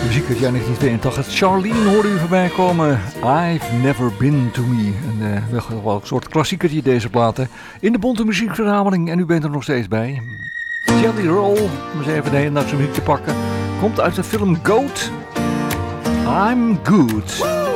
Muziek uit jaar 1982. Charlene hoorde u voorbij komen. I've Never Been To Me. Wel een soort klassiekertje deze platen. In de bonte muziekverzameling. En u bent er nog steeds bij. Jelly Roll, om eens even de hedendaagse muziek te pakken. Komt uit de film Goat. I'm Good.